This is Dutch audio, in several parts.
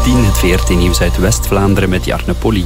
10:30, het VRT-nieuws uit West-Vlaanderen met Jarne Polly.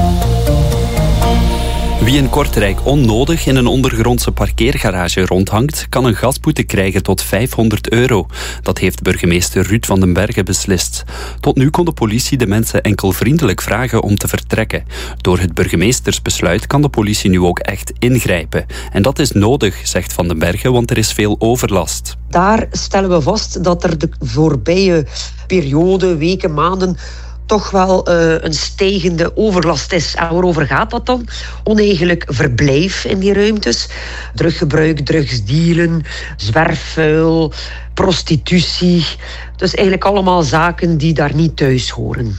Wie in Kortrijk onnodig in een ondergrondse parkeergarage rondhangt, kan een gasboete krijgen tot €500. Dat heeft burgemeester Ruud van den Berge beslist. Tot nu kon de politie de mensen enkel vriendelijk vragen om te vertrekken. Door het burgemeestersbesluit kan de politie nu ook echt ingrijpen. En dat is nodig, zegt Van den Berge, want er is veel overlast. Daar stellen we vast dat er de voorbije periode, weken, maanden toch wel een stijgende overlast is. En waarover gaat dat dan? Oneigenlijk verblijf in die ruimtes, druggebruik, drugsdealen, zwerfvuil, prostitutie. Dus eigenlijk allemaal zaken die daar niet thuis horen.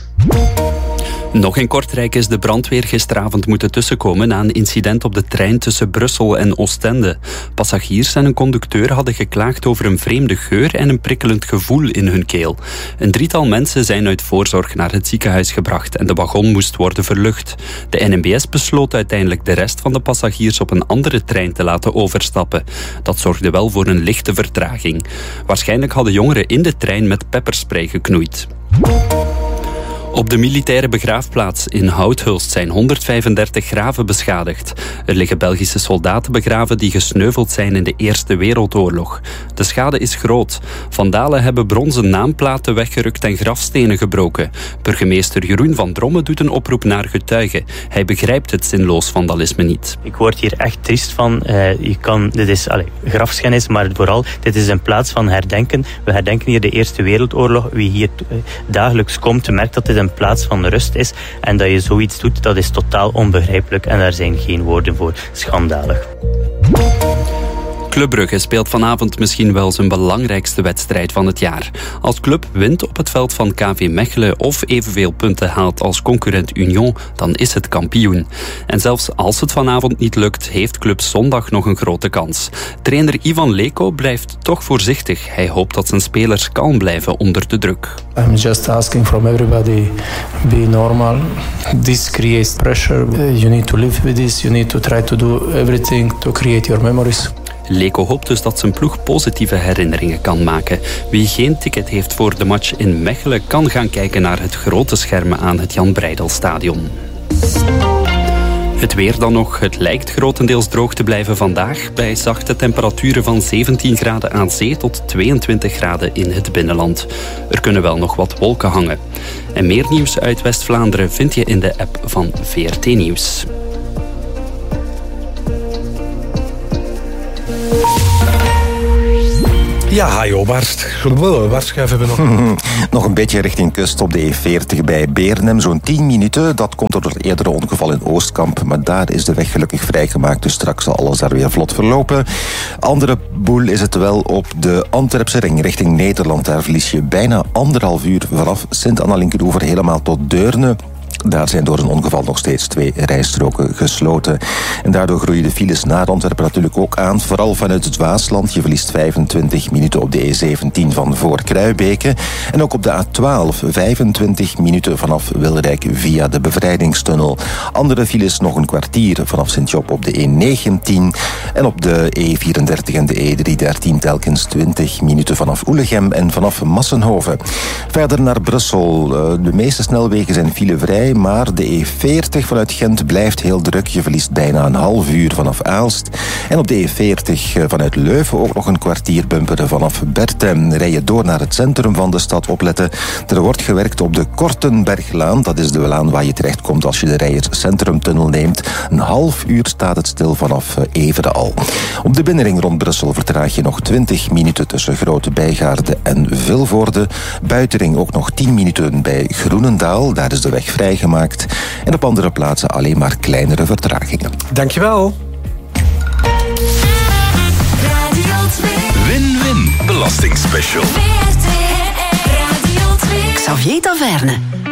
Nog in Kortrijk is de brandweer gisteravond moeten tussenkomen na een incident op de trein tussen Brussel en Oostende. Passagiers en een conducteur hadden geklaagd over een vreemde geur en een prikkelend gevoel in hun keel. Een drietal mensen zijn uit voorzorg naar het ziekenhuis gebracht en de wagon moest worden verlucht. De NMBS besloot uiteindelijk de rest van de passagiers op een andere trein te laten overstappen. Dat zorgde wel voor een lichte vertraging. Waarschijnlijk hadden jongeren in de trein met pepperspray geknoeid. Op de militaire begraafplaats in Houthulst zijn 135 graven beschadigd. Er liggen Belgische soldaten begraven die gesneuveld zijn in de Eerste Wereldoorlog. De schade is groot. Vandalen hebben bronzen naamplaten weggerukt en grafstenen gebroken. Burgemeester Jeroen van Dromme doet een oproep naar getuigen. Hij begrijpt het zinloos vandalisme niet. Ik word hier echt triest van. Dit is grafschennis, maar vooral, dit is een plaats van herdenken. We herdenken hier de Eerste Wereldoorlog. Wie hier dagelijks komt, merkt dat dit een plaats van rust is. En dat je zoiets doet, dat is totaal onbegrijpelijk. En daar zijn geen woorden voor. Schandalig. Club Brugge speelt vanavond misschien wel zijn belangrijkste wedstrijd van het jaar. Als club wint op het veld van KV Mechelen of evenveel punten haalt als concurrent Union, dan is het kampioen. En zelfs als het vanavond niet lukt, heeft club zondag nog een grote kans. Trainer Ivan Leko blijft toch voorzichtig. Hij hoopt dat zijn spelers kalm blijven onder de druk. I'm just asking from everybody, be normal. This creates pressure. You need to live with this. You need to try to do everything to create your memories. Leko hoopt dus dat zijn ploeg positieve herinneringen kan maken. Wie geen ticket heeft voor de match in Mechelen kan gaan kijken naar het grote schermen aan het Jan Breidelstadion. Het weer dan nog. Het lijkt grotendeels droog te blijven vandaag, bij zachte temperaturen van 17 graden aan zee tot 22 graden in het binnenland. Er kunnen wel nog wat wolken hangen. En meer nieuws uit West-Vlaanderen vind je in de app van VRT Nieuws. Ja, hajo, waar schuiven we nog? Nog een beetje richting kust op de E40 bij Beernem. Zo'n 10 minuten. Dat komt door het eerdere ongeval in Oostkamp. Maar daar is de weg gelukkig vrijgemaakt. Dus straks zal alles daar weer vlot verlopen. Andere boel is het wel op de Antwerpse ring richting Nederland. Daar verlies je bijna 1,5 uur vanaf Sint-Anna-Linkeroever helemaal tot Deurne. Daar zijn door een ongeval nog steeds 2 rijstroken gesloten. En daardoor groeien de files naar Antwerpen natuurlijk ook aan. Vooral vanuit het Waasland. Je verliest 25 minuten op de E17 van voor Kruibeke. En ook op de A12 25 minuten vanaf Wilrijk via de Bevrijdingstunnel. Andere files nog een kwartier vanaf Sint-Job op de E19. En op de E34 en de E313 telkens 20 minuten vanaf Oelegem en vanaf Massenhoven. Verder naar Brussel. De meeste snelwegen zijn filevrij. Maar de E40 vanuit Gent blijft heel druk. Je verliest bijna 1,5 uur vanaf Aalst. En op de E40 vanuit Leuven ook nog een kwartier bumperen vanaf Bertem. Rij je door naar het centrum van de stad, opletten. Er wordt gewerkt op de Kortenberglaan. Dat is de laan waar je terechtkomt als je de Rijers Centrumtunnel neemt. 1,5 uur staat het stil vanaf Evere al. Op de binnenring rond Brussel vertraag je nog 20 minuten tussen Grote Bijgaarde en Vilvoorde. Buitenring ook nog 10 minuten bij Groenendaal. Daar is de weg vrijgemaakt. En op andere plaatsen alleen maar kleinere vertragingen. Dankjewel. Win-win belastingspecial. Xavier Taverne.